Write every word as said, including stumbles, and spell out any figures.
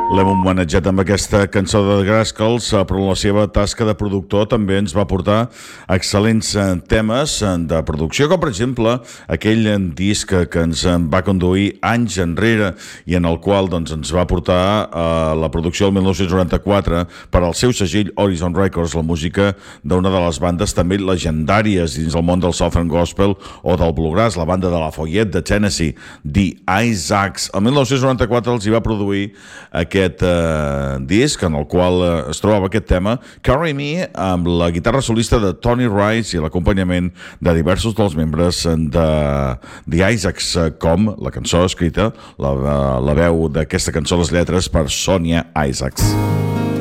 L'hem homenatjat amb aquesta cançó de The Rascals, però la seva tasca de productor també ens va portar excel·lents temes de producció, com per exemple aquell disc que ens va conduir anys enrere i en el qual doncs, ens va portar a la producció del dinou noranta-quatre per al seu segell Horizon Records, la música d'una de les bandes també legendàries dins el món del Southern Gospel o del Bluegrass, la banda de Lafayette de Tennessee, The Isaacs. El dinou noranta-quatre els hi va produir aquest aquest uh, disc en el qual uh, es trobava aquest tema Carry Me, amb la guitarra solista de Tony Rice i l'acompanyament de diversos dels membres de The Isaacs, com la cançó escrita, la, la veu d'aquesta cançó, les lletres per Sonia Isaacs.